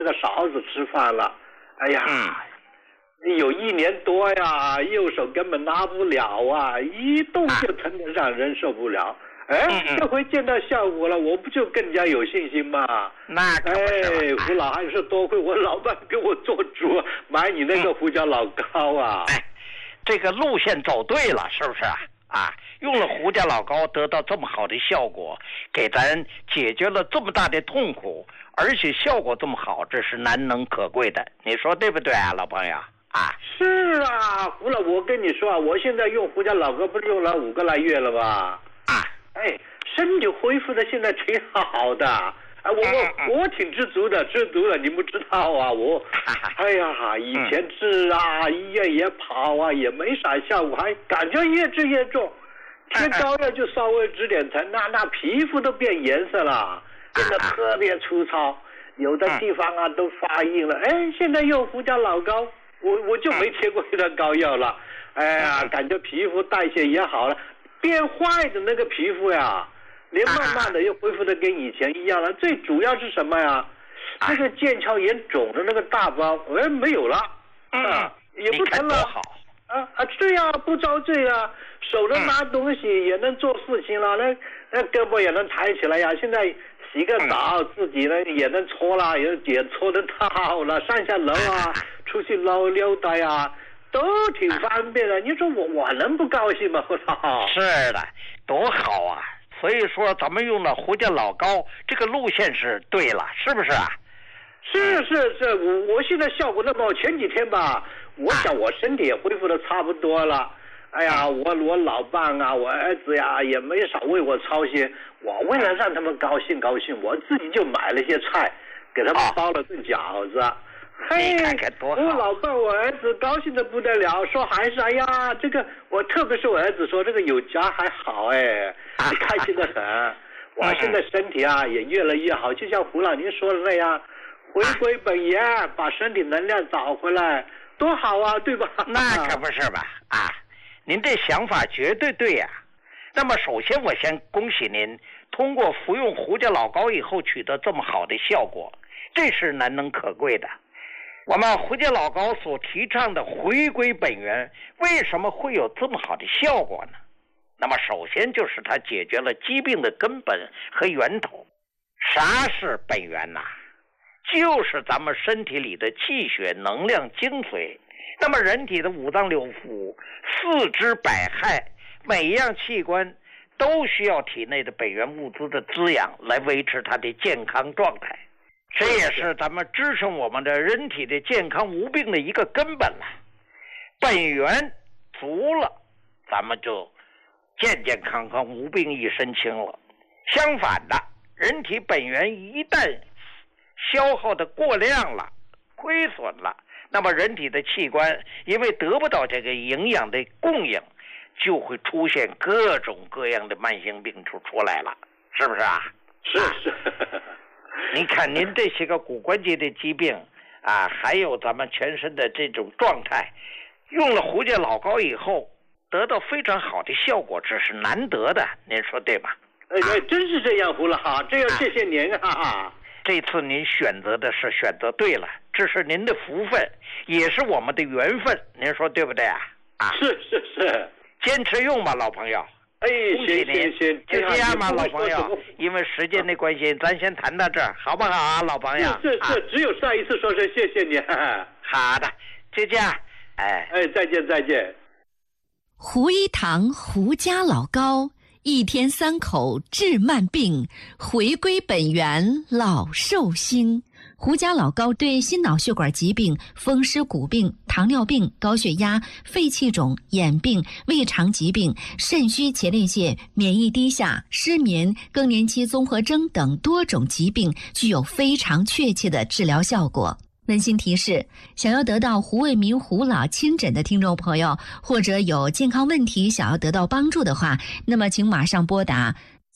这个勺子吃饭了。哎呀，有1年多呀，右手根本拿不了啊，一动就疼得让人受不了。这回见到效果了，我不就更加有信心吗？ 那可不是胡老还是多亏我老伴给我做主，买你那个胡椒老膏啊。 这个路线走对了，是不是啊？用了胡椒老膏得到这么好的效果，给咱解决了这么大的痛苦，而且效果这么好，这是难能可贵的，你说对不对啊，老朋友啊？ 是啊，胡老，我跟你说啊，我现在用胡椒老膏不是用了5个来月了吧？身体恢复的现在挺好的。我挺知足的，你不知道啊，以前治啊，医院也跑啊，也没啥效果，还感觉越治越重，贴膏药就稍微治点疼，那皮肤都变颜色了，变得特别粗糙，有的地方啊都发硬了。现在用胡椒老膏，我就没贴过这膏药了。感觉皮肤代谢也好了，变坏的那个皮肤呀，连慢慢的又恢复的跟以前一样了。最主要是什么呀？那个腱鞘炎肿的那个大包，没有了，也不疼了。对呀，不遭罪啊，手能拿东西，也能做事情了，那胳膊也能抬起来呀。现在洗个澡，自己呢也能搓了，也搓得到了，上下楼啊，出去溜达呀，都挺方便的。你说我能不高兴吗？ 是的，多好啊！所以说咱们用了胡椒老膏，这个路线是对了，是不是啊？ 是，我现在效果那么好，前几天吧，我想我身体也恢复的差不多了。我老伴啊，我儿子呀，也没少为我操心。我为了让他们高兴，我自己就买了些菜，给他们包了顿饺子。我老伴我儿子高兴的不得了，说还是这个我特别是我儿子说这个有家还好开心的很。我现在身体啊也越来越好，就像胡老您说的那样，回归本源，把身体能量找回来，多好啊，对吧？ 那可不是吧？您这想法绝对对呀。那么首先我先恭喜您，通过服用胡椒老膏以后取得这么好的效果，这是难能可贵的。我们胡椒老膏所提倡的回归本源，为什么会有这么好的效果呢？那么首先就是它解决了疾病的根本和源头。啥是本源呢？就是咱们身体里的气血能量精髓。那么人体的5脏6腑、4肢百骸，每一样器官都需要体内的本源物资的滋养来维持它的健康状态。这也是咱们支撑我们的人体的健康无病的一个根本了。本源足了，咱们就健健康康无病一身轻了。相反的，人体本源一旦消耗的过量了，亏损了，那么人体的器官因为得不到这个营养的供应，就会出现各种各样的慢性病出来了，是不是啊？ 是你看您这些个骨关节的疾病还有咱们全身的这种状态，用了胡椒老膏以后得到非常好的效果，这是难得的，您说对吧？ 真是这样，胡老好，这样谢谢您啊。 这次您选择对了，这是您的福分，也是我们的缘分，您说对不对啊？ 是， 坚持用吧，老朋友。 行， 就这样吧，老朋友。因为时间的关系，咱先谈到这儿，好不好啊，老朋友？ 是，只有上一次说声谢谢你。 好的，就这样。 再见。 胡一堂胡家老膏，1天3口治慢病，回归本源老寿星。胡家老膏对心脑血管疾病、风湿骨病、糖尿病、高血压、肺气肿、眼病、胃肠疾病、肾虚前列腺、免疫低下、失眠、更年期综合征等多种疾病具有非常确切的治疗效果。温馨提示，想要得到胡卫民胡老亲诊的听众朋友，或者有健康问题想要得到帮助的话，那么请马上拨打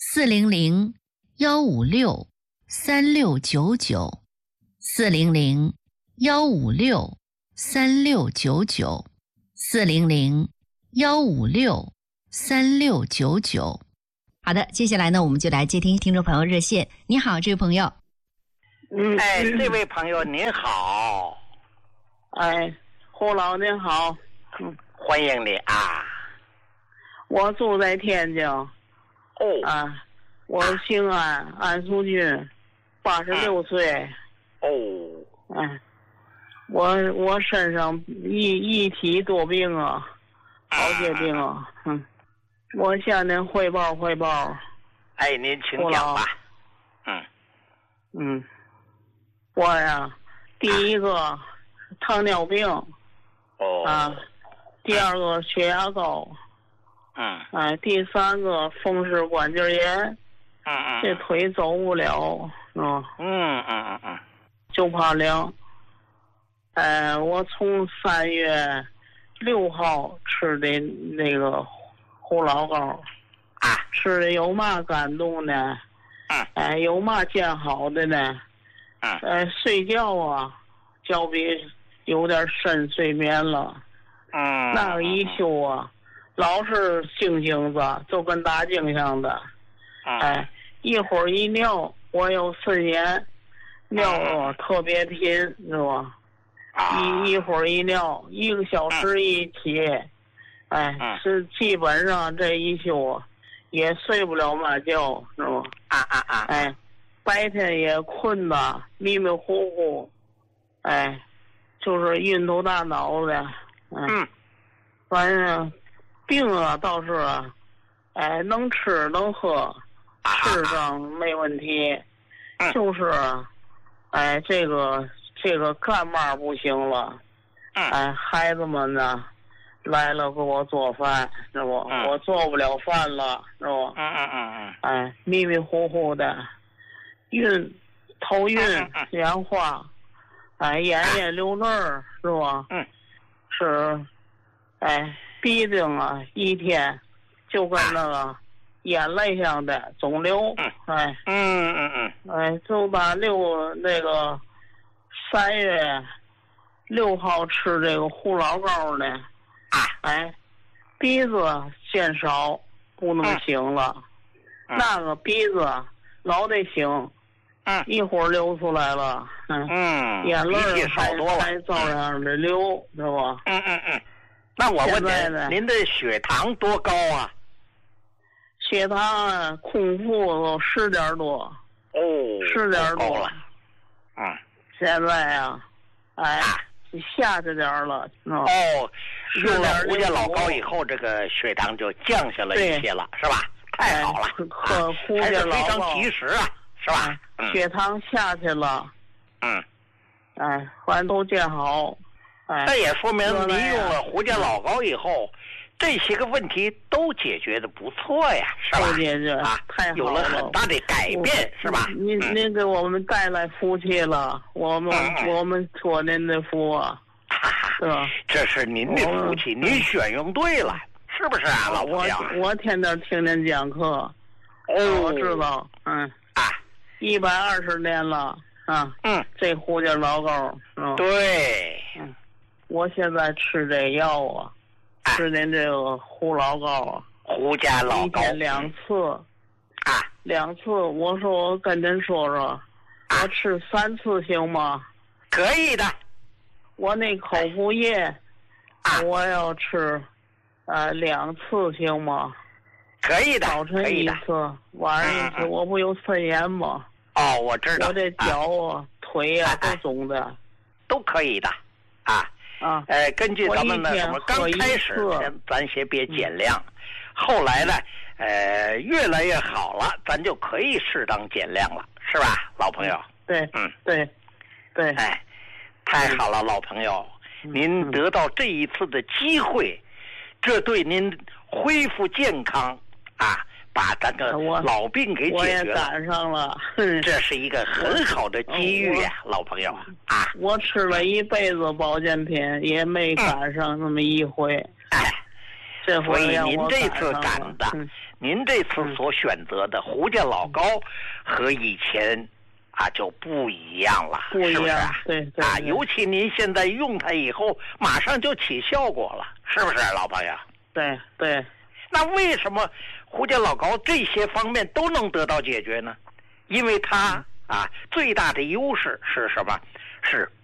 400-156-3699 400-156-3699 400-156-3699。好的，接下来呢，我们就来接听听众朋友热线。你好，这位朋友。 哎，这位朋友您好。 哎，胡老您好。 欢迎你啊。 我住在天津。我姓安，安淑君，86岁。我身上一体多病啊，好些病啊。我向您汇报。 哎，您请讲吧。 我呀，第一个糖尿病。第二个血压高。第三个风湿关节炎。这腿走不了。就怕凉。我从3月6号吃的那个胡老膏。吃的有嘛感动呢？有嘛见好的呢？睡觉啊，觉比有点深睡眠了。那个一宿啊，老是星星子，就跟大镜像的。一会儿一尿，我有肾炎，尿特别频，是吧？一会儿一尿，1个小时一起。是基本上这一宿也睡不了嘛觉，是吧？白天也困的迷迷糊糊，就是晕头大脑的。反正病啊倒是能吃能喝，吃上没问题。就是这个干嘛不行了。孩子们呢来了给我做饭，是不？我做不了饭了，是不？迷迷糊糊的，头晕眼花，眼也流泪儿，是吧？是，鼻子啊，一天就跟那个眼泪像的肿瘤。就把那个3月6号吃这个胡老膏呢。鼻子见少不能醒了。那个鼻子老得醒。一会儿流出来了。眼泪还照样的流，是吧？ 那我问您的血糖多高啊？ 血糖空腹10点多。10点多了。现在啊，下去点了。 用了胡家老膏以后，这个血糖就降下了一些了，是吧？太好了。 喝胡家老膏非常及时啊，是吧？ 血糖下去了。反正都见好。 那也说明您用了胡家老膏以后，这些个问题都解决的不错呀，是吧？ 都解决太好了， 有了很大的改变，是吧？ 您给我们带来福气了，我们托您的福啊，是吧？ 这是您的福气，您选用对了，是不是啊，老朋友？ 我天天听您讲课。我知道。120年了这胡家老膏。 对。 我现在吃这药啊，吃您这个胡老膏啊， 胡家老膏 1天2次。2次，我说我跟您说说，我吃3次行吗？ 可以的。 我那口服液，我要吃2次行吗？ 可以的。 早晨1次，晚上1次。我不有肾炎吗？ 我知道。 我这脚腿都肿的。 都可以的。根据咱们的什么，刚开始咱先别减量，后来呢，越来越好了，咱就可以适当减量了，是吧，老朋友？ 对。对。 太好了，老朋友，您得到这一次的机会，这对您恢复健康把咱个老病给解决了。 我也赶上了。 这是一个很好的机遇呀，老朋友我吃了一辈子保健品，也没赶上那么一回。 所以您这次赶的，您这次所选择的胡家老膏和以前就不一样了， 不一样， 是不是啊？ 对。 尤其您现在用它以后，马上就起效果了，是不是，老朋友？ 对。 那为什么胡家老膏这些方面都能得到解决呢？因为它最大的优势是什么？是